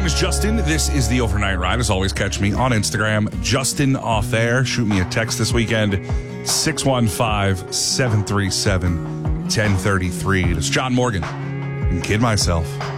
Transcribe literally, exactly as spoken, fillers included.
name is Justin. This is the Overnight Ride. As always, catch me on Instagram, Justin Off Air. Shoot me a text this weekend, six one five, seven three seven, one zero three three. It's John Morgan and Kid Myself.